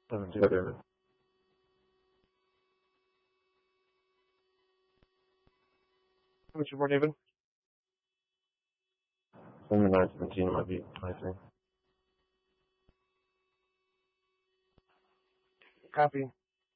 Haven't together. How much more, David? Only 917 might be, I think. Copy.